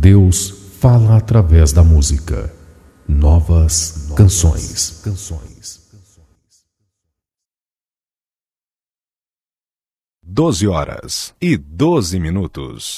Deus fala através da música. Novas canções. 12 horas e 12 minutos.